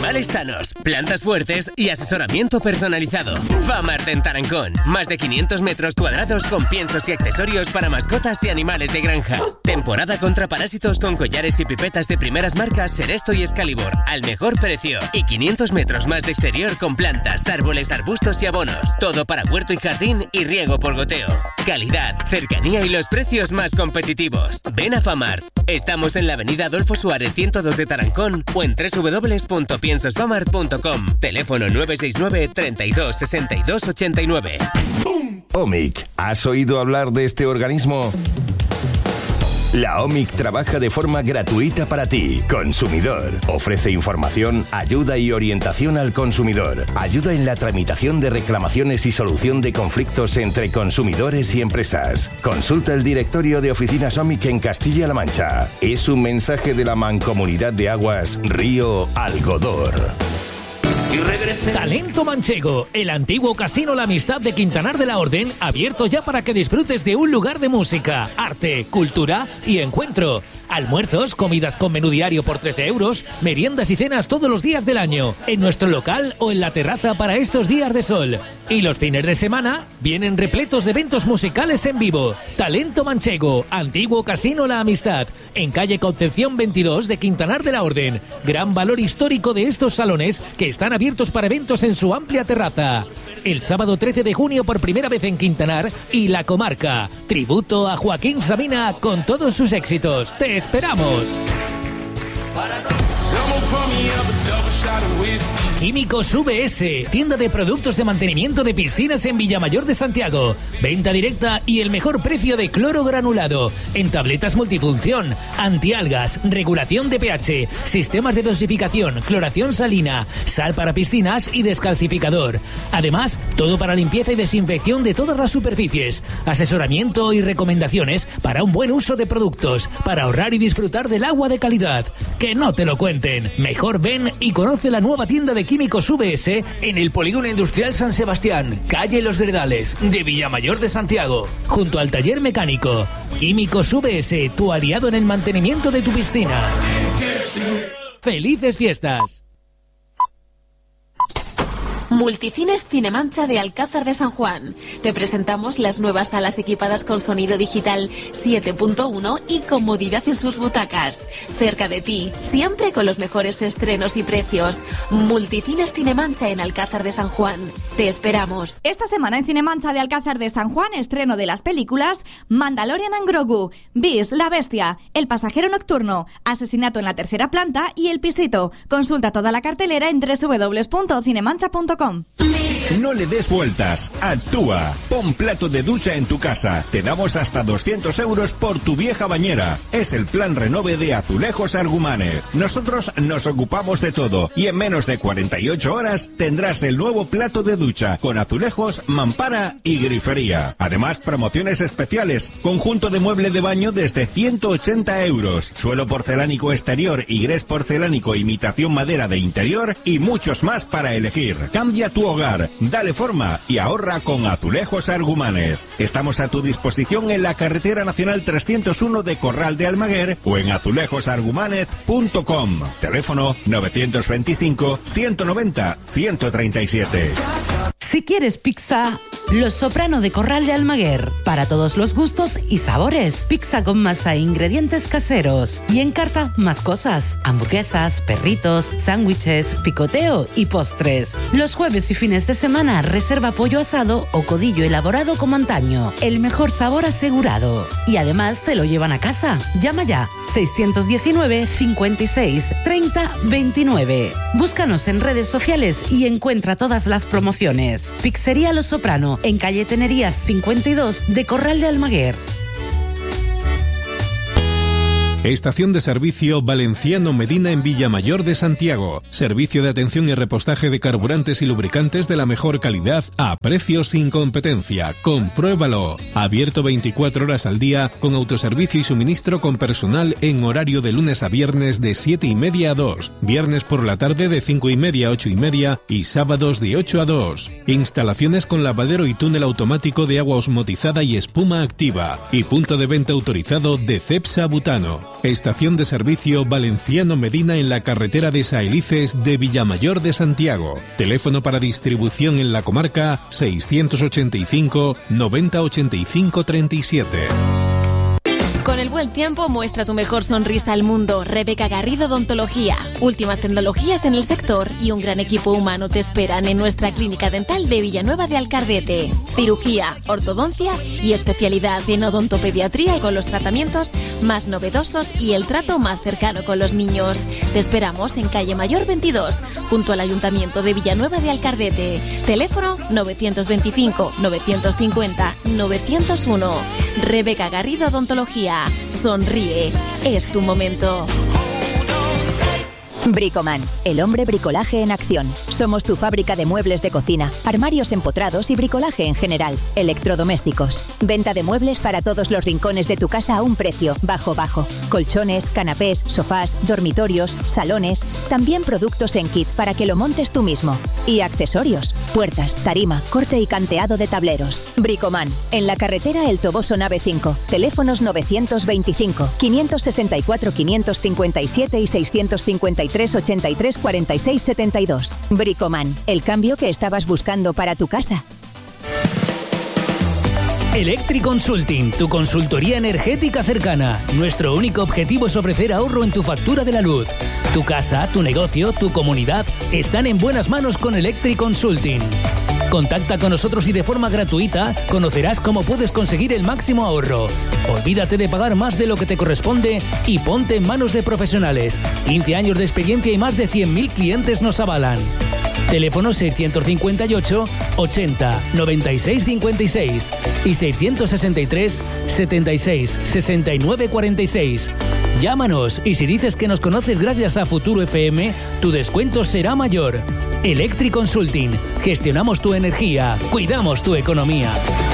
animales sanos, plantas fuertes y asesoramiento personalizado. Famart en Tarancón. Más de 500 metros cuadrados con piensos y accesorios para mascotas y animales de granja. Temporada contra parásitos con collares y pipetas de primeras marcas Seresto y Excalibur al mejor precio. Y 500 metros más de exterior con plantas, árboles, arbustos y abonos. Todo para huerto y jardín y riego por goteo. Calidad, cercanía y los precios más competitivos. Ven a Famart. Estamos en la avenida Adolfo Suárez 102 de Tarancón o en www.piensosfamart.com. Teléfono 969 32 62 89. OMIC. ¿Has oído hablar de este organismo? La OMIC trabaja de forma gratuita para ti, consumidor. Ofrece información, ayuda y orientación al consumidor. Ayuda en la tramitación de reclamaciones y solución de conflictos entre consumidores y empresas. Consulta el directorio de oficinas OMIC en Castilla-La Mancha. Es un mensaje de la Mancomunidad de Aguas Río Algodor. Y regresé. Talento Manchego, el antiguo casino La Amistad de Quintanar de la Orden, abierto ya para que disfrutes de un lugar de música, arte, cultura y encuentro. Almuerzos, comidas con menú diario por 13 euros, meriendas y cenas todos los días del año, en nuestro local o en la terraza para estos días de sol. Y los fines de semana vienen repletos de eventos musicales en vivo. Talento Manchego, antiguo casino La Amistad, en calle Concepción 22 de Quintanar de la Orden. Gran valor histórico de estos salones que están abiertos para eventos en su amplia terraza. El sábado 13 de junio por primera vez en Quintanar y la comarca. Tributo a Joaquín Sabina con todos sus éxitos. ¡Te esperamos! Químicos VS, tienda de productos de mantenimiento de piscinas en Villamayor de Santiago. Venta directa y el mejor precio de cloro granulado, en tabletas multifunción, antialgas, regulación de pH, sistemas de dosificación, cloración salina, sal para piscinas y descalcificador. Además, todo para limpieza y desinfección de todas las superficies, asesoramiento y recomendaciones para un buen uso de productos, para ahorrar y disfrutar del agua de calidad. Que no te lo cuenten. Mejor ven y conoce la nueva tienda de Químicos VS en el Polígono Industrial San Sebastián, calle Los Gredales, de Villamayor de Santiago, junto al taller mecánico. Químicos VS, tu aliado en el mantenimiento de tu piscina. ¡Felices fiestas! Multicines Cinemancha de Alcázar de San Juan. Te presentamos las nuevas salas equipadas con sonido digital 7.1 y comodidad en sus butacas. Cerca de ti, siempre con los mejores estrenos y precios. Multicines Cinemancha en Alcázar de San Juan. Te esperamos. Esta semana en Cinemancha de Alcázar de San Juan, estreno de las películas Mandalorian and Grogu, Beast, La Bestia, El Pasajero Nocturno, Asesinato en la Tercera Planta y El Pisito. Consulta toda la cartelera en www.cinemancha.com. No le des vueltas, actúa. Pon plato de ducha en tu casa. Te damos hasta 200 euros por tu vieja bañera. Es el plan renove de Azulejos Argumanes. Nosotros nos ocupamos de todo y en menos de 48 horas tendrás el nuevo plato de ducha con azulejos, mampara y grifería. Además, promociones especiales. Conjunto de mueble de baño desde 180 euros. Suelo porcelánico exterior y grés porcelánico imitación madera de interior y muchos más para elegir. Cambia tu hogar, dale forma y ahorra con Azulejos Argumanes. Estamos a tu disposición en la carretera nacional 301 de Corral de Almaguer o en azulejosargumanez.com. Teléfono 925 190 137. Si quieres pizza, Los Soprano de Corral de Almaguer. Para todos los gustos y sabores. Pizza con masa e ingredientes caseros. Y en carta, más cosas. Hamburguesas, perritos, sándwiches, picoteo y postres. Los jueves y fines de semana, reserva pollo asado o codillo elaborado como antaño. El mejor sabor asegurado. Y además te lo llevan a casa. Llama ya. 619 56 30 29. Búscanos en redes sociales y encuentra todas las promociones. Pizzería Los Soprano, en calle Tenerías 52 de Corral de Almaguer. Estación de servicio Valenciano Medina en Villamayor de Santiago. Servicio de atención y repostaje de carburantes y lubricantes de la mejor calidad a precios sin competencia. Compruébalo. Abierto 24 horas al día con autoservicio y suministro con personal en horario de lunes a viernes de 7:30 a 2. Viernes por la tarde de 5:30 a 8:30 y sábados de 8 a 2. Instalaciones con lavadero y túnel automático de agua osmotizada y espuma activa. Y punto de venta autorizado de Cepsa Butano. Estación de servicio Valenciano Medina en la carretera de Saelices de Villamayor de Santiago. Teléfono para distribución en la comarca 685 90 85 37. Con el buen tiempo muestra tu mejor sonrisa al mundo. Rebeca Garrido Odontología. Últimas tecnologías en el sector y un gran equipo humano te esperan en nuestra clínica dental de Villanueva de Alcardete. Cirugía, ortodoncia y especialidad en odontopediatría y con los tratamientos más novedosos y el trato más cercano con los niños. Te esperamos en calle Mayor 22, junto al Ayuntamiento de Villanueva de Alcardete. Teléfono 925 950 901. Rebeca Garrido Odontología. Sonríe, es tu momento. Bricoman, el hombre bricolaje en acción. Somos tu fábrica de muebles de cocina, armarios empotrados y bricolaje en general. Electrodomésticos. Venta de muebles para todos los rincones de tu casa a un precio bajo. Colchones, canapés, sofás, dormitorios, salones. También productos en kit para que lo montes tú mismo. Y accesorios. Puertas, tarima, corte y canteado de tableros. Bricoman, en la carretera El Toboso Nave 5. Teléfonos 925 564 557 y 653 83 46 72. Bricoman, el cambio que estabas buscando para tu casa. Electric Consulting, tu consultoría energética cercana. Nuestro único objetivo es ofrecer ahorro en tu factura de la luz. Tu casa, tu negocio, tu comunidad están en buenas manos con Electric Consulting. Contacta con nosotros y de forma gratuita conocerás cómo puedes conseguir el máximo ahorro. Olvídate de pagar más de lo que te corresponde y ponte en manos de profesionales. 15 años de experiencia y más de 100.000 clientes nos avalan. Teléfono 658 80 96 56 y 663 76 69 46. Llámanos y si dices que nos conoces gracias a Futuro FM, tu descuento será mayor. Electric Consulting. Gestionamos tu energía, cuidamos tu economía.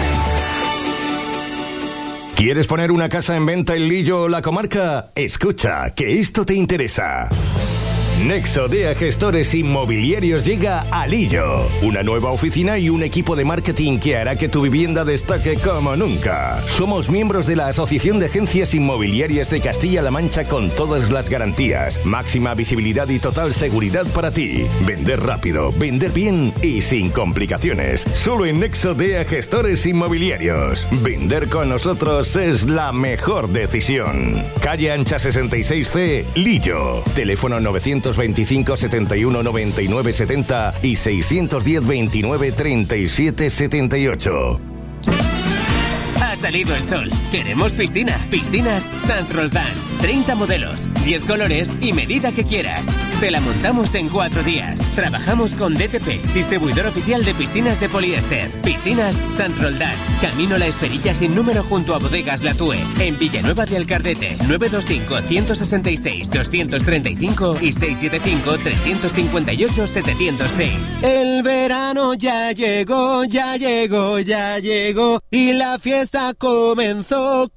¿Quieres poner una casa en venta en Lillo o la comarca? Escucha, que esto te interesa. Nexo DEA Gestores Inmobiliarios llega a Lillo. Una nueva oficina y un equipo de marketing que hará que tu vivienda destaque como nunca. Somos miembros de la Asociación de Agencias Inmobiliarias de Castilla-La Mancha con todas las garantías, máxima visibilidad y total seguridad para ti. Vender rápido, vender bien y sin complicaciones. Solo en Nexo DEA Gestores Inmobiliarios. Vender con nosotros es la mejor decisión. Calle Ancha 66C, Lillo. Teléfono 925 71 99 70 y 610 29 37 78. Ha salido el sol. Queremos piscina. Piscinas Sanz Roldán. 30 modelos, 10 colores y medida que quieras. Te la montamos en 4 días. Trabajamos con DTP, distribuidor oficial de piscinas de poliéster. Piscinas Sanz Roldán. Camino La Esperilla sin número junto a Bodegas La Tue. En Villanueva de Alcardete. 925 166 235 y 675 358 706. El verano ya llegó, ya llegó, ya llegó. Y la fiesta comenzó.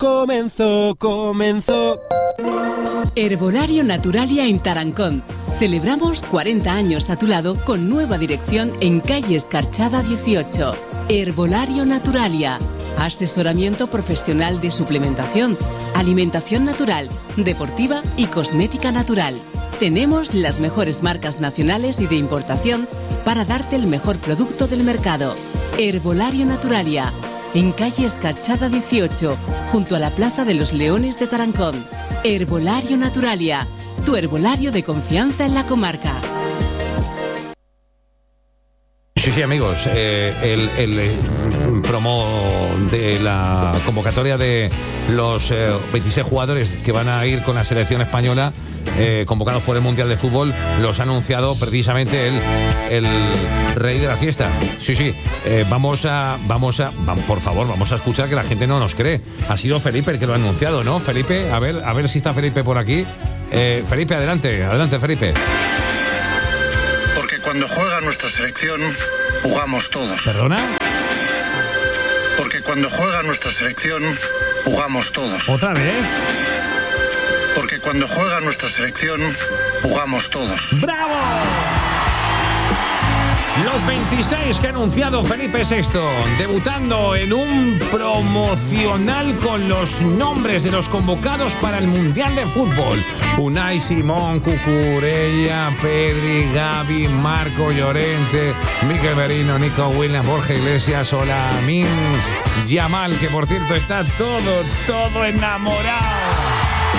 Herbolario Naturalia en Tarancón. Celebramos 40 años a tu lado con nueva dirección en calle Escarchada 18. Herbolario Naturalia. Asesoramiento profesional de suplementación, alimentación natural, deportiva y cosmética natural. Tenemos las mejores marcas nacionales y de importación para darte el mejor producto del mercado. Herbolario Naturalia. En calle Escarchada 18, junto a la Plaza de los Leones de Tarancón. Herbolario Naturalia, tu herbolario de confianza en la comarca. Sí, amigos, el promo de la convocatoria de los 26 jugadores que van a ir con la selección española, convocados por el Mundial de Fútbol, los ha anunciado precisamente el rey de la fiesta. Sí, por favor, vamos a escuchar, que la gente no nos cree. Ha sido Felipe el que lo ha anunciado, ¿no? Felipe, a ver si está Felipe por aquí. Felipe, adelante, Felipe. Porque cuando juega nuestra selección, jugamos todos. ¿Perdona? Porque cuando juega nuestra selección, jugamos todos. ¿Otra vez? Porque cuando juega nuestra selección, jugamos todos. ¡Bravo! Los 26 que ha anunciado Felipe VI, debutando en un promocional con los nombres de los convocados para el Mundial de Fútbol. Unai Simón, Cucurella, Pedri, Gavi, Marco Llorente, Mikel Merino, Nico Williams, Borja Iglesias o Lamine Yamal, que por cierto está todo enamorado.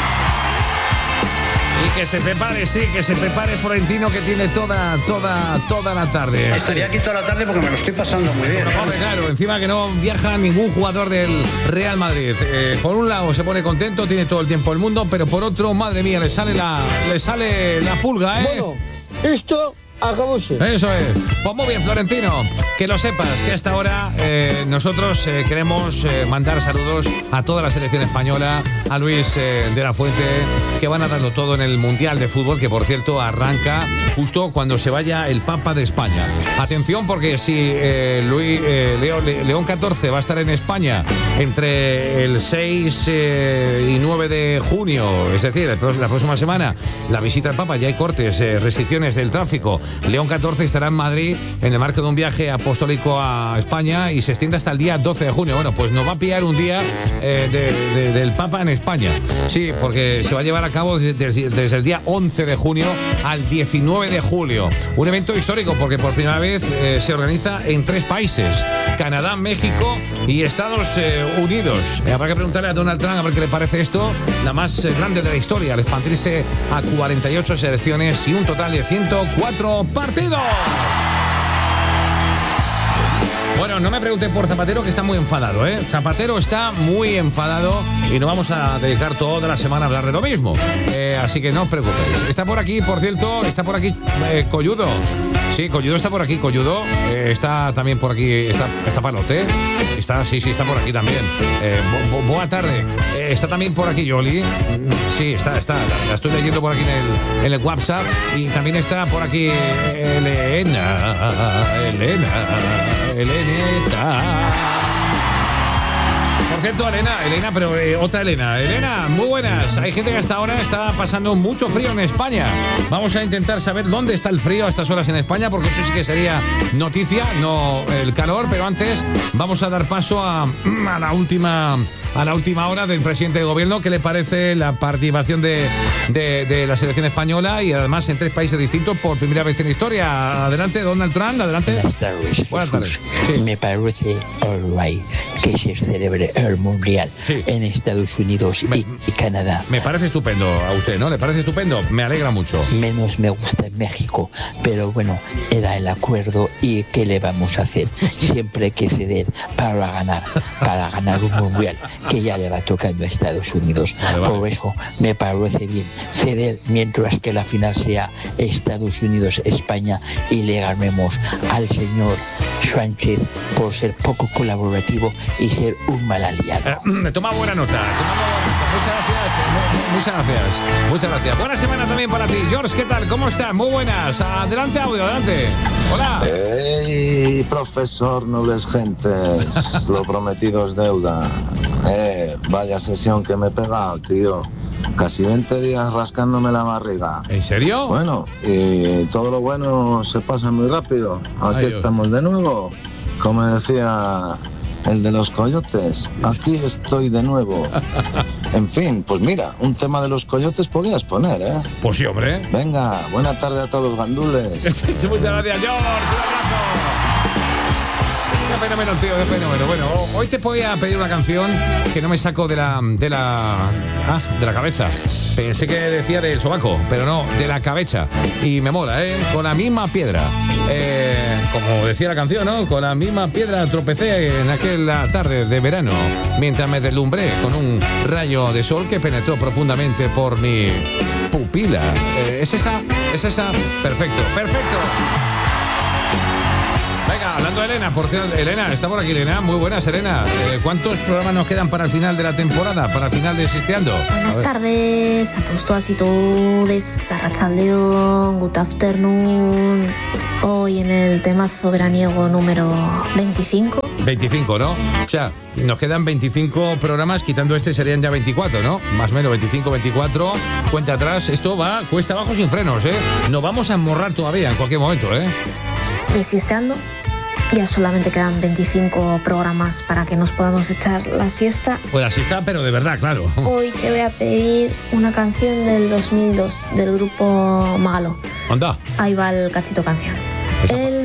Y que se prepare, que se prepare Florentino, que tiene toda la tarde. Estaría aquí toda la tarde porque me lo estoy pasando muy bien. Hombre, claro, encima que no viaja ningún jugador del Real Madrid. Por un lado se pone contento, tiene todo el tiempo del mundo, pero por otro, madre mía, le sale la pulga, ¿eh? Bueno, esto acabóse. Eso es. Pues muy bien, Florentino. Que lo sepas, que hasta ahora nosotros queremos mandar saludos a toda la selección española, a Luis de la Fuente, que van a darlo todo en el Mundial de Fútbol, que por cierto arranca justo cuando se vaya el Papa de España. Atención, porque si León XIV va a estar en España entre el 6 y 9 de junio, es decir, la próxima semana, la visita al Papa, ya hay cortes, restricciones del tráfico. León XIV estará en Madrid en el marco de un viaje apostólico a España y se extiende hasta el día 12 de junio. Bueno, pues nos va a pillar un día del Papa en España. Sí, porque se va a llevar a cabo desde el día 11 de junio al 19 de julio. Un evento histórico porque por primera vez se organiza en 3 países: Canadá, México y Estados Unidos. Habrá que preguntarle a Donald Trump a ver qué le parece esto, la más grande de la historia, al expandirse a 48 selecciones y un total de 104 partidos. Bueno, no me pregunten por Zapatero, que está muy enfadado, ¿eh? Zapatero está muy enfadado y no vamos a dedicar toda la semana a hablar de lo mismo. Así que no os preocupéis. Está por aquí, por cierto, Colludo. Sí, Colludo está por aquí. Colludo está también por aquí. Está Palote. Está por aquí también. Buena tarde. Está también por aquí Yoli. Sí, está. La estoy leyendo por aquí en el WhatsApp. Y también está por aquí Elena. Por cierto, Elena, pero otra Elena. Elena, muy buenas. Hay gente que hasta ahora está pasando mucho frío en España. Vamos a intentar saber dónde está el frío a estas horas en España, porque eso sí que sería noticia, no el calor. Pero antes vamos a dar paso a la última hora del presidente de gobierno. ¿Qué le parece la participación de la selección española y además en 3 países distintos por primera vez en la historia? Adelante, Donald Trump, adelante. Buenas tardes. Sí. Me parece all right que se celebre el Mundial en Estados Unidos y Canadá. Me parece estupendo a usted, ¿no? ¿Le parece estupendo? Me alegra mucho. Menos me gusta en México, pero bueno, era el acuerdo y ¿qué le vamos a hacer? Siempre hay que ceder para ganar un Mundial que ya le va tocando a Estados Unidos. Vale. Por eso me parece bien ceder mientras que la final sea Estados Unidos-España y le ganemos al señor Sánchez por ser poco colaborativo y ser un mal aliado. Toma buena nota. Muchas gracias. Buena semana también para ti. George, ¿qué tal? ¿Cómo estás? Muy buenas. Adelante, audio, adelante. Hola. Hey, profesor, nobles gentes. Lo prometido es deuda. Vaya sesión que me he pegado, tío. Casi 20 días rascándome la barriga. ¿En serio? Bueno, y todo lo bueno se pasa muy rápido. Aquí estamos de nuevo. Como decía el de los coyotes, aquí estoy de nuevo. En fin, pues mira, un tema de los coyotes podías poner, ¿eh? Pues sí, hombre. Venga, buena tarde a todos, gandules. Muchas gracias, George. Un abrazo. Qué fenómeno, tío, qué fenómeno. Bueno, hoy te voy a pedir una canción que no me saco de la cabeza. Pensé que decía del sobaco, pero no, de la cabeza. Y me mola, ¿eh? Con la misma piedra. Como decía la canción, ¿no? Con la misma piedra tropecé en aquella tarde de verano, mientras me deslumbré con un rayo de sol que penetró profundamente por mi pupila. ¿Es esa? Perfecto. Venga, hablando de Elena, por cierto, Elena, está por aquí Elena, muy buenas Elena. ¿Cuántos programas nos quedan para el final de la temporada, para el final de Sisteando? Buenas tardes a todos y todas, Arratsaldeon, good afternoon. Hoy en el temazo veraniego número 25. 25, ¿no? O sea, nos quedan 25 programas, quitando este serían ya 24, ¿no? Más o menos 25, 24, cuenta atrás. Esto va cuesta abajo sin frenos, ¿eh? Nos vamos a emborrar todavía en cualquier momento, ¿eh? desiesteando. Ya solamente quedan 25 programas para que nos podamos echar la siesta. Pues así está, pero de verdad, claro. Hoy te voy a pedir una canción del 2002 del grupo Magalo. Anda. Ahí va el cachito canción.